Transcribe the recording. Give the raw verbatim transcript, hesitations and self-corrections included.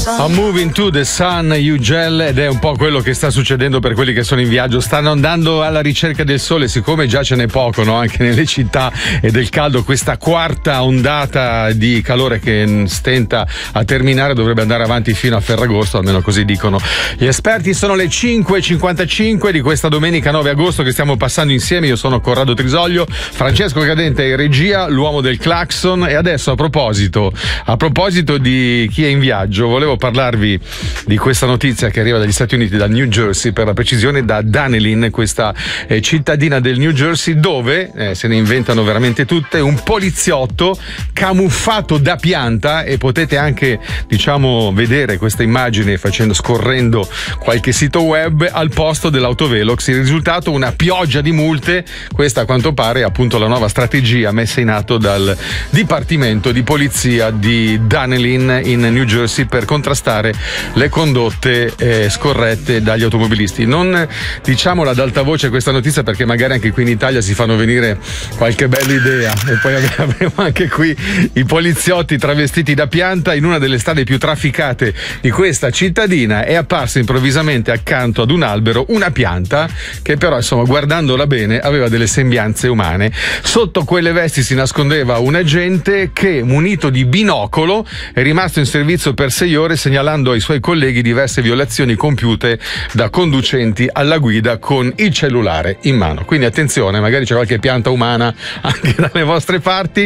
I'm moving to the sun, you gel, ed è un po' quello che sta succedendo per quelli che sono in viaggio. Stanno andando alla ricerca del sole, siccome già ce n'è poco, no? Anche nelle città e del caldo, questa quarta ondata di calore che stenta a terminare dovrebbe andare avanti fino a Ferragosto, almeno così dicono gli esperti. Sono le cinque e cinquantacinque di questa domenica nove agosto che stiamo passando insieme. Io sono Corrado Trisoglio, Francesco Cadente in regia, l'uomo del clacson. E adesso a proposito a proposito di chi è in viaggio, volevo parlarvi di questa notizia che arriva dagli Stati Uniti, dal New Jersey, per la precisione da Dunedin, questa eh, cittadina del New Jersey dove eh, se ne inventano veramente tutte. Un poliziotto camuffato da pianta, e potete anche diciamo vedere questa immagine facendo scorrendo qualche sito web, al posto dell'autovelox. Il risultato: una pioggia di multe. Questa a quanto pare è appunto la nuova strategia messa in atto dal Dipartimento di Polizia di Dunedin in New Jersey per contrastare le condotte eh, scorrette dagli automobilisti. Non diciamola ad alta voce questa notizia, perché magari anche qui in Italia si fanno venire qualche bella idea, e poi avremo anche qui i poliziotti travestiti da pianta. In una delle strade più trafficate di questa cittadina è apparsa improvvisamente accanto ad un albero una pianta che però, insomma, guardandola bene aveva delle sembianze umane. Sotto quelle vesti si nascondeva un agente che, munito di binocolo, è rimasto in servizio per sei ore, segnalando ai suoi colleghi diverse violazioni compiute da conducenti alla guida con il cellulare in mano. Quindi attenzione, magari c'è qualche pianta umana anche dalle vostre parti.